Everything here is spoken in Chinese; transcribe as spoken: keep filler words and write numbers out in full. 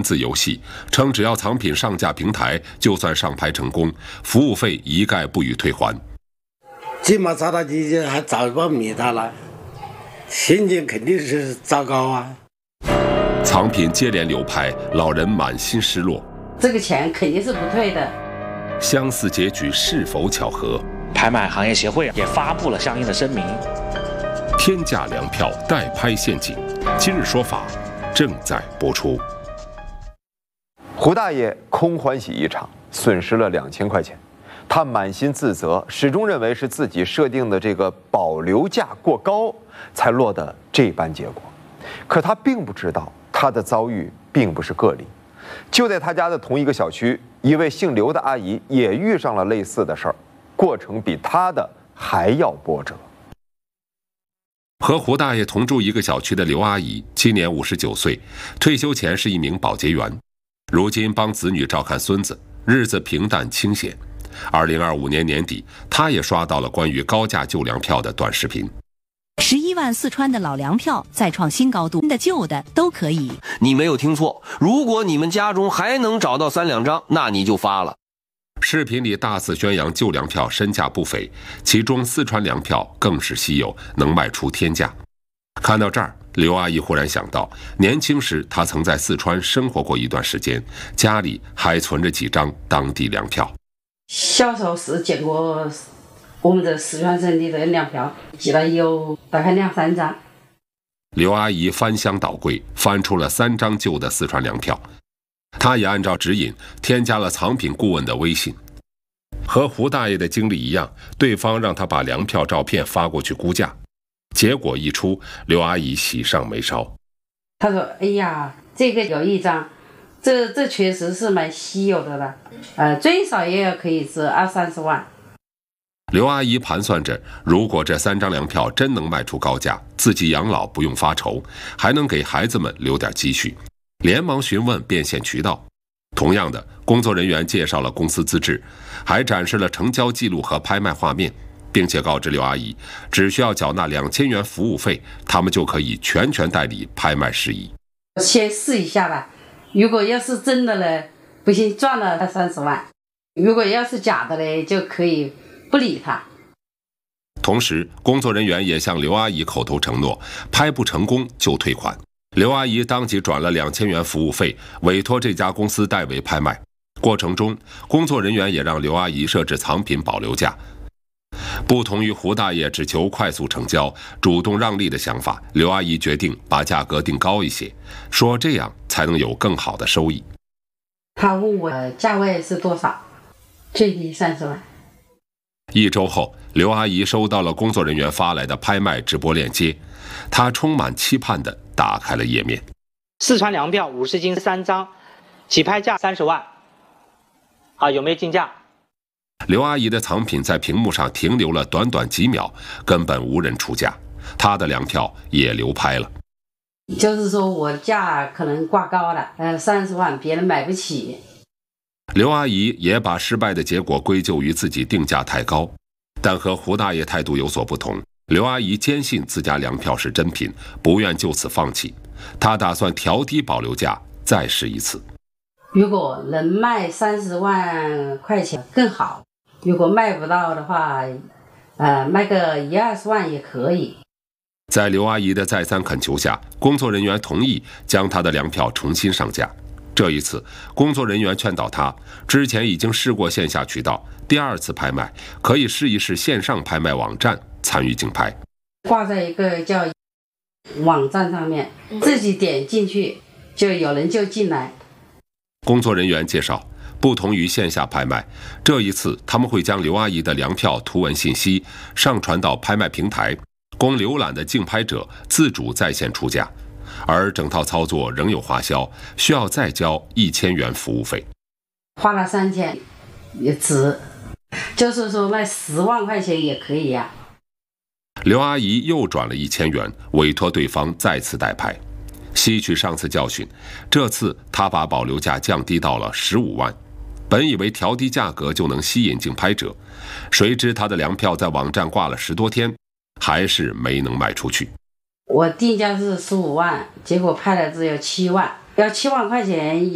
字游戏，称只要藏品上架平台，就算上拍成功，服务费一概不予退还。 起码找到你还找不灭他了，心情肯定是糟糕啊。 藏品接连流拍，老人满心失落。 这个钱肯定是不退的。 相似结局是否巧合？ 拍卖行业协会也发布了相应的声明。 天价粮票代拍陷阱，今日说法正在播出。 胡大爷空欢喜一场，损失了两千块钱，他满心自责，始终认为是自己设定的这个保留价过高，才落得这般结果。可他并不知道，他的遭遇并不是个例。就在他家的同一个小区，一位姓刘的阿姨也遇上了类似的事儿，过程比他的还要波折。 和胡大爷同住一个小区的刘阿姨，今年五十九岁，退休前是一名保洁员，如今帮子女照看孙子，日子平淡清闲。二零二五年年底，她也刷到了关于高价旧粮票的短视频。 十一万四川的老粮票再创新高度，新的旧的都可以。 你没有听错，如果你们家中还能找到三两张，那你就发了。 视频里大肆宣扬旧粮票身价不菲，其中四川粮票更是稀有，能卖出天价。看到这儿，刘阿姨忽然想到，年轻时她曾在四川生活过一段时间，家里还存着几张当地粮票。 小时候是见过我们这四川省的这粮票，记得有大概两三张。 刘阿姨翻箱倒柜，翻出了三张旧的四川粮票。她也按照指引添加了藏品顾问的微信。和胡大爷的经历一样，对方让他把粮票照片发过去估价，结果一出，刘阿姨喜上眉梢。 她说：“哎呀，这个有一张，这这确实是蛮稀有的了，呃，最少也要可以值二三十万。” 刘阿姨盘算着，如果这三张粮票真能卖出高价，自己养老不用发愁，还能给孩子们留点积蓄。连忙询问变现渠道，同样的，工作人员介绍了公司资质，还展示了成交记录和拍卖画面，并且告知刘阿姨，只需要缴纳两千元服务费，他们就可以全权代理拍卖事宜。 先试一下吧，如果要是真的呢，不行赚了二三十万；如果要是假的呢，就可以不理他。 同时，工作人员也向刘阿姨口头承诺，拍不成功就退款。刘阿姨当即转了两千元服务费，委托这家公司代为拍卖。过程中，工作人员也让刘阿姨设置藏品保留价。不同于胡大爷只求快速成交、主动让利的想法，刘阿姨决定把价格定高一些，说这样才能有更好的收益。 他问我价位是多少，最低三十万。 一周后，刘阿姨收到了工作人员发来的拍卖直播链接，她充满期盼地打开了页面。 四川粮票五十斤三张，起拍价三十万。啊，有没有竞价？ 刘阿姨的藏品在屏幕上停留了短短几秒，根本无人出价，她的粮票也流拍了。 就是说我价可能挂高了，呃，三十万别人买不起。 刘阿姨也把失败的结果归咎于自己定价太高，但和胡大爷态度有所不同。刘阿姨坚信自家粮票是真品，不愿就此放弃。她打算调低保留价，再试一次。 如果能卖三十万块钱更好，如果卖不到的话，呃，卖个一二十万也可以。 在刘阿姨的再三恳求下，工作人员同意将她的粮票重新上架。这一次，工作人员劝导她，之前已经试过线下渠道，第二次拍卖可以试一试线上拍卖网站参与竞拍， 挂在一个叫网站上面，自己点进去就有人就进来。 工作人员介绍，不同于线下拍卖，这一次他们会将刘阿姨的粮票图文信息上传到拍卖平台，供浏览的竞拍者自主在线出价，而整套操作仍有花销，需要再交一千元服务费。 花了三千也值，就是说卖十万块钱也可以呀、 啊。刘阿姨又转了一千元，委托对方再次代拍。吸取上次教训，这次她把保留价降低到了十五万。本以为调低价格就能吸引竞拍者，谁知她的粮票在网站挂了十多天，还是没能卖出去。 我定价是十五万，结果拍了只有七万，要七万块钱